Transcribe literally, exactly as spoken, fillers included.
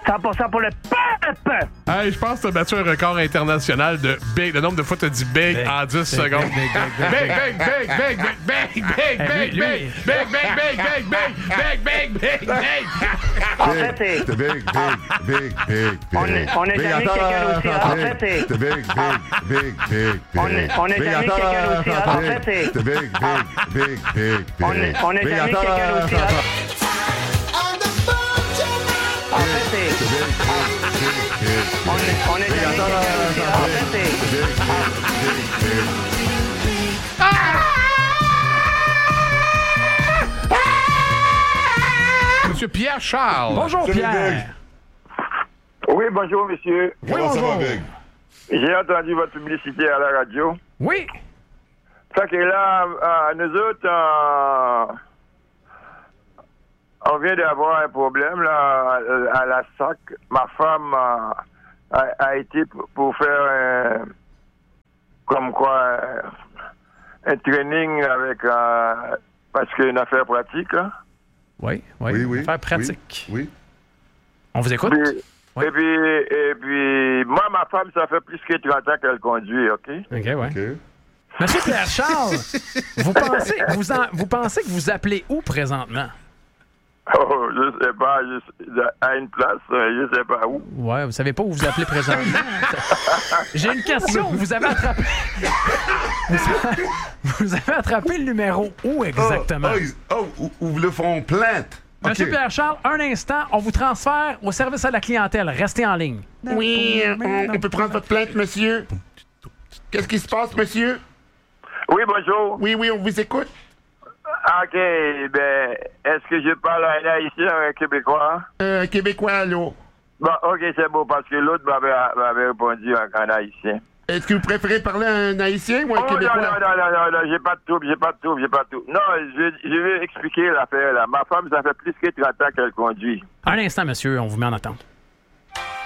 cent pour cent pour le pep! Hey, je pense que tu as battu un record international de big. Le nombre de fois que tu as dit big, big en dix secondes. Big, big, big, big, big, big, big, big, big, big, big, big, big, big, big, big, big, big. En fait, c'est... C'est big, big, big, big, On big. est, on est Big, amis attends, quelqu'un aussi. attends, En fait, c'est... C'est big, big, big, big, On big. est, on est Big, amis attends, quelqu'un aussi. attends, En fait, c'est... C'est big, big, big, big, On big. est, on est Big, amis attends, quelqu'un aussi. attends, En fait, c'est... C'est big, big, big, big. On est, on est Big, amis attends, quelqu'un aussi. attends, En fait, c'est... Big, big, big, big. Monsieur Pierre Charles. Bonjour, Salut, Pierre. Oui, bonjour, monsieur. Comment ça va, Big? J'ai entendu votre publicité à la radio. Oui. Fait que là, euh, nous autres, euh, on vient d'avoir un problème là, à, à la S A C. Ma femme euh, a, a été pour, pour faire un, comme quoi, un, un training avec, euh, parce qu'il y a une affaire pratique, là. Oui, oui. Oui, oui. Faire pratique. Oui. oui. On vous écoute? Puis- Oui. Et puis, et puis, moi, ma femme, ça fait plus que trente ans qu'elle conduit, OK? OK, ouais. OK. Monsieur Pierre Charles, vous pensez, vous, en- vous pensez que vous appelez où présentement? Oh, je sais pas, je, à une place, je sais pas où. Ouais, vous savez pas où vous appelez présentement. J'ai une question. Vous avez attrapé. Vous avez attrapé le numéro où exactement? Oh, oh, oh, où- où vous le font plainte. Monsieur OK. Pierre Charles, un instant, on vous transfère au service à la clientèle. Restez en ligne. Oui, on, on peut prendre votre plainte, monsieur? Qu'est-ce qui se passe, monsieur? Oui, bonjour. Oui, oui, on vous écoute. OK, ben, est-ce que je parle à un Haïtien ou un Québécois? Euh, Québécois, là. Bon, OK, c'est beau, parce que l'autre m'avait, m'avait répondu en, en Haïtien. Est-ce que vous préférez parler à un Haïtien ou un Oh, non, Québécois? non, non, non, non, non, j'ai pas de trouble, j'ai pas de trouble, j'ai pas de trouble. Non, je, je vais expliquer l'affaire, là. Ma femme, ça fait plus que trente ans qu'elle conduit. Un instant, monsieur, on vous met en attente.